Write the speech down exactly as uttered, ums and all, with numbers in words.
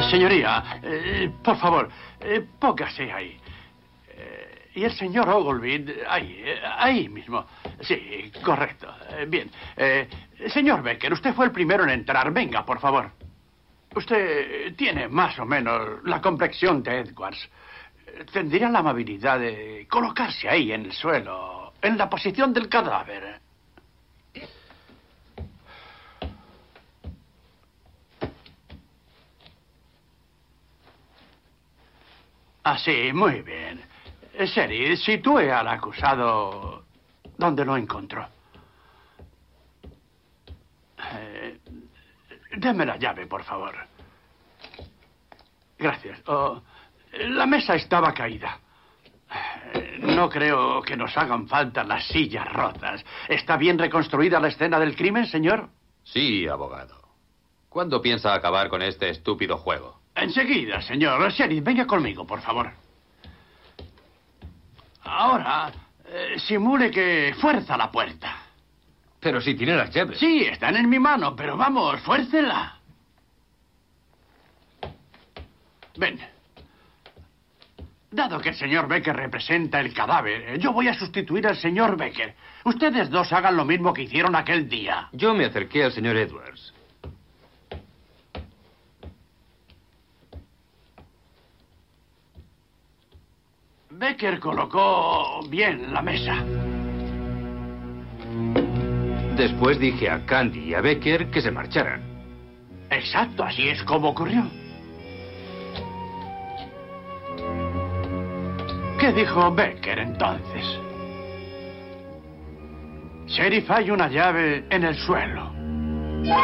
Eh, señoría, eh, por favor, eh, póngase ahí. Eh, y el señor Oglevie, ahí, eh, ahí mismo. Sí, correcto. Eh, bien. Eh, señor Becker, usted fue el primero en entrar. Venga, por favor. Usted tiene más o menos la complexión de Edwards. Tendría la amabilidad de colocarse ahí en el suelo, en la posición del cadáver. Así, muy bien. Sheriff, sitúe al acusado donde lo encontró. Eh, deme la llave, por favor. Gracias. Oh, la mesa estaba caída. Eh, no creo que nos hagan falta las sillas rotas. ¿Está bien reconstruida la escena del crimen, señor? Sí, abogado. ¿Cuándo piensa acabar con este estúpido juego? Enseguida, señor. Sheriff, venga conmigo, por favor. Ahora, eh, simule que fuerza la puerta. Pero si tiene las llaves. Sí, están en mi mano, pero vamos, fuércela. Ven. Dado que el señor Becker representa el cadáver, yo voy a sustituir al señor Becker. Ustedes dos hagan lo mismo que hicieron aquel día. Yo me acerqué al señor Edwards. Becker colocó bien la mesa. Después dije a Candy y a Becker que se marcharan. Exacto, así es como ocurrió. ¿Qué dijo Becker entonces? Sheriff, hay una llave en el suelo.